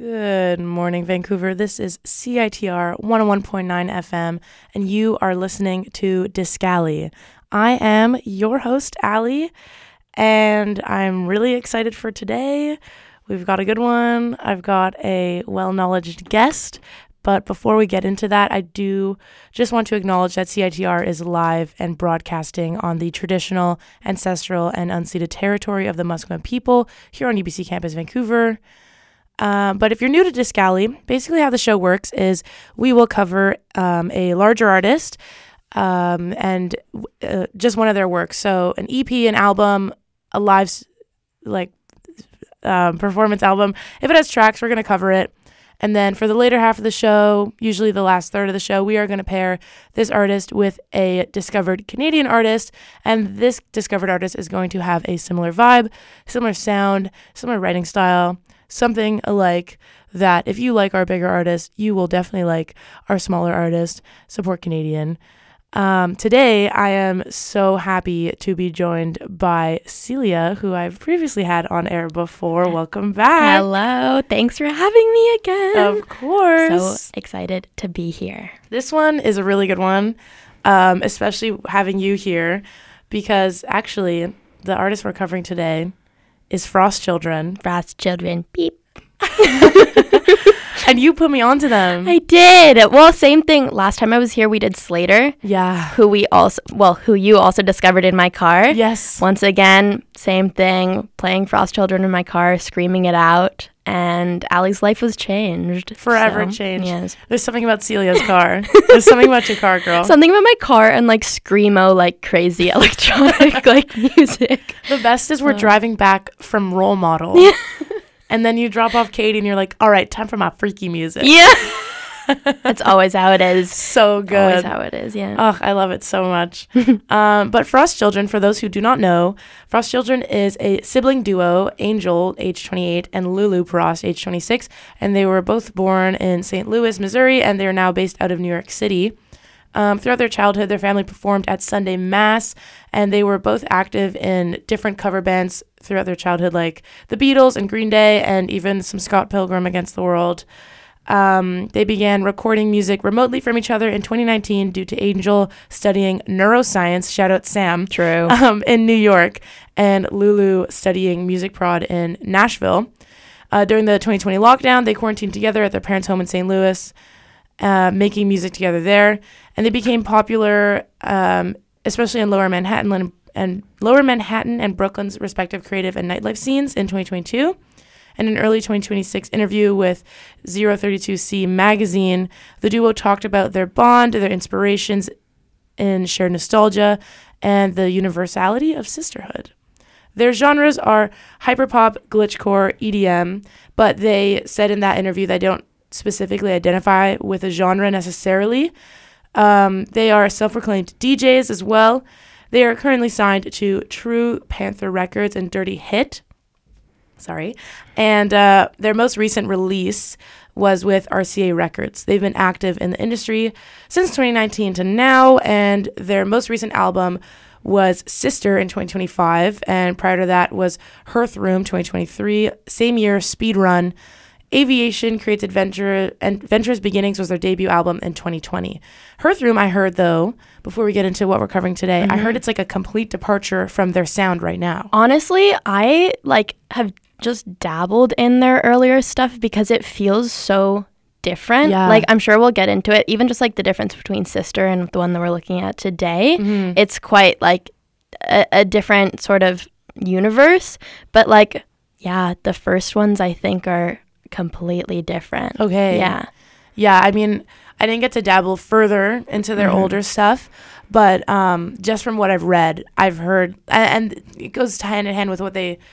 Good morning, Vancouver. This is CITR 101.9 FM, and you are listening to Discali. I am your host, Allie, and I'm really excited for today. We've got a good one. I've got a well-knowledged guest, but before we get into that, I do just want to acknowledge that CITR is live and broadcasting on the traditional, ancestral, and unceded territory of the Musqueam people here on UBC Campus Vancouver. But if you're new to Discali, basically how the show works is we will cover a larger artist and just one of their works. So an EP, an album, a live performance album. If it has tracks, we're going to cover it. And then for the later half of the show, usually the last third of the show, we are going to pair this artist with a discovered Canadian artist. And this discovered artist is going to have a similar vibe, similar sound, similar writing style, something alike that if you like our bigger artist, you will definitely like our smaller artist. Support Canadian. Today, I am so happy to be joined by Celia, who I've previously had on air before. Welcome back. Hello. Thanks for having me again. Of course. So excited to be here. This one is a really good one, especially having you here, because actually the artist we're covering today is Frost Children. Frost Children. Beep. And you put me onto them. I did. Well, same thing. Last time I was here, we did Slater. Yeah. Who you also discovered in my car. Yes. Once again, same thing. Playing Frost Children in my car, screaming it out. And Allie's life was changed. Forever changed. Yes. There's something about Celia's car. There's something about your car, girl. Something about my car and like screamo, like crazy electronic like music. The best is we're driving back from Role Model. Yeah. And then you drop off Katie and you're like, all right, time for my freaky music. Yeah. That's always how it is. So good. Always how it is, yeah. Oh, I love it so much. But Frost Children, for those who do not know, Frost Children is a sibling duo, Angel, age 28, and Lulu Frost, age 26. And they were both born in St. Louis, Missouri, and they're now based out of New York City. Throughout their childhood, their family performed at Sunday Mass, and they were both active in different cover bands throughout their childhood, like the Beatles and Green Day, and even some Scott Pilgrim Against the World. They began recording music remotely from each other in 2019 due to Angel studying neuroscience, shout out Sam, True, in New York, and Lulu studying music prod in Nashville. During the 2020 lockdown, they quarantined together at their parents' home in St. Louis, making music together there. And they became popular, especially in Lower Manhattan and Brooklyn's respective creative and nightlife scenes in 2022. In an early 2026 interview with 032C magazine, the duo talked about their bond, their inspirations in shared nostalgia, and the universality of sisterhood. Their genres are hyperpop, glitchcore, EDM, but they said in that interview they don't specifically identify with a genre necessarily. They are self-proclaimed DJs as well. They are currently signed to True Panther Records and Dirty Hit. And their most recent release was with RCA Records. They've been active in the industry since 2019 to now, and their most recent album was Sister in 2025, and prior to that was Hearth Room 2023. Same year, Speed Run. Aviation Creates Adventure, and Venture's Beginnings was their debut album in 2020. Hearth Room, I heard, though, before we get into what we're covering today, I heard it's like a complete departure from their sound right now. Honestly, I have just dabbled in their earlier stuff because it feels so different. Yeah. Like, I'm sure we'll get into it. Even just like the difference between Sister and the one that we're looking at today, it's quite like a different sort of universe. But like, yeah, the first ones I think are completely different. Okay. Yeah, I mean, I didn't get to dabble further into their older stuff, but just from what I've read, I've heard, and it goes hand in hand with what they